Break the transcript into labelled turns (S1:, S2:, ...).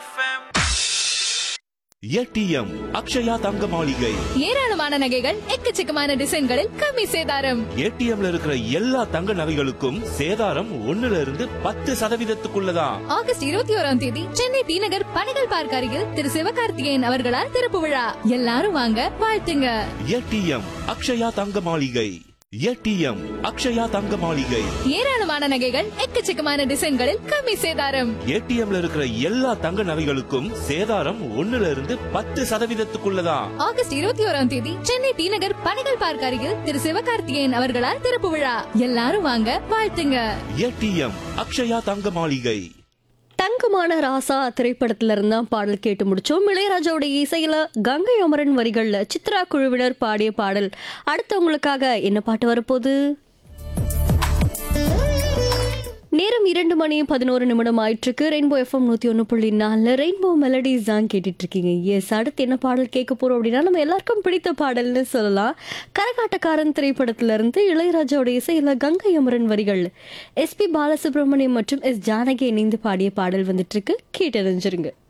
S1: ATM Akshaya தங்க மாளிகை.
S2: ஏராளமான நகைகள் எக்கச்சக்கமான டிசைன்களில் கம்மி சேதாரம்.
S1: ஏடிஎம்ல இருக்கிற எல்லா தங்க நகைகளுக்கும் சேதாரம் 1%
S2: ஆகஸ்ட் 21 சென்னை தி நகர் பணிகள் பார்க்க அருகில் திரு சிவகார்த்திகேயன் அவர்களால் திறப்பு விழா. எல்லாரும் வாங்க, வாழ்த்துங்க.
S1: ஏடிஎம் அக்ஷயா தங்க மாளிகை. ஏடிஎம் அக்ஷயா தங்க மாளிகை.
S2: ஏராளமான நகைகள் எக்கச்சக்கமான டிசைன்களில் கம்மி சேதாரம்.
S1: ஏடிஎம்ல இருக்கிற எல்லா தங்க நகைகளுக்கும் சேதாரம் 1%
S2: ஆகஸ்ட் 21 சென்னை தி நகர் பணிகள் பார்க்க அருகில் திரு சிவகார்த்திகேயன் அவர்களால் திறப்பு விழா. எல்லாரும் வாங்க, வாழ்த்துங்க.
S1: ஏடிஎம் அக்ஷயா தங்க மாளிகை.
S3: தங்கமான ராசா திரைப்படத்துல இருந்தா பாடல் கேட்டு முடிச்சோம். இளையராஜாவோட இசையில கங்கை அமரன் வரிகள்ல சித்ரா குழுவினர் பாடிய பாடல். அடுத்தவங்களுக்காக என்ன பாட்டு வரப்போகுது? நேரம் 2:11 ஆயிற்றுக்கு. ரெயின்போ எஃப்எம் 101.4 ரெயின்போ மெலடிஸ் தான் கேட்டுட்டு இருக்கீங்க. எஸ், அடுத்து என்ன பாடல் கேட்க போறோம் அப்படின்னா, நம்ம எல்லாருக்கும் பிடித்த பாடல்னு சொல்லலாம். கரகாட்டக்காரன் திரைப்படத்துல இருந்து இளையராஜாவோட இசையில கங்கை அமரன் வரிகள் எஸ்பி பாலசுப்ரமணியம் மற்றும் எஸ் ஜானகி இணைந்து பாடிய பாடல் வந்துட்டு இருக்கு. கேட்டறிஞ்சிருங்க.